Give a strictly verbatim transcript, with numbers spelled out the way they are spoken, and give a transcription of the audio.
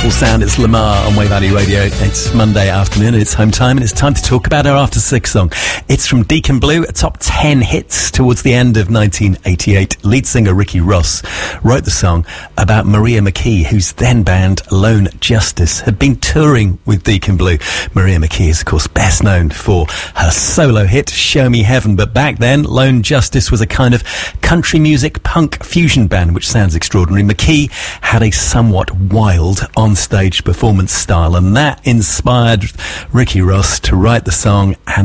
Wonderful sound. It's Lamar on Wave Valley Radio. It's Monday afternoon and it's home time, and it's time to talk about our After Six song. It's from Deacon Blue, a top ten hits towards the end of nineteen eighty-eight. Lead singer Ricky Ross wrote the song about Maria McKee, whose then band Lone Justice had been touring with Deacon Blue. Maria McKee is, of course, best known for her solo hit Show Me Heaven, but back then Lone Justice was a kind of country music punk fusion band, which sounds extraordinary. McKee had a somewhat wild on-stage performance style, and that inspired Ricky Ross to write the song and